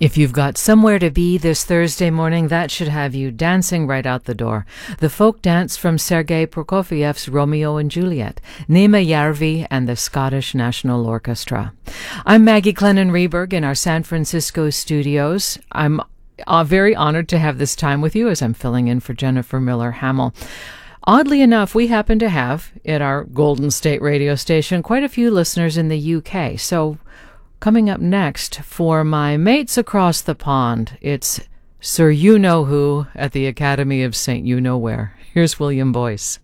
If you've got somewhere to be this Thursday morning, that should have you dancing right out the door. The folk dance from Sergei Prokofiev's Romeo and Juliet, Nima Järvi and the Scottish National Orchestra. I'm Maggie Clennon-Reberg in our San Francisco studios. I'm very honored to have this time with you as I'm filling in for Jennifer Miller-Hamill. Oddly enough, we happen to have, at our Golden State radio station, quite a few listeners in the UK. So coming up next, for my mates across the pond, it's Sir You-Know-Who at the Academy of St. You-Know-Where. Here's William Boyce.